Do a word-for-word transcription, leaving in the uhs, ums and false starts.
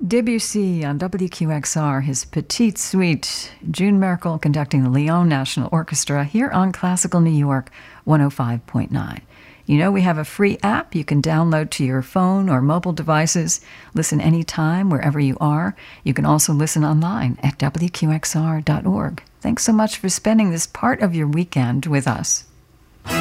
Debussy on W Q X R, his Petite Suite. June Merkel conducting the Lyon National Orchestra here on Classical New York one oh five point nine. You know we have a free app you can download to your phone or mobile devices. Listen anytime, wherever you are. You can also listen online at W Q X R dot org. Thanks so much for spending this part of your weekend with us.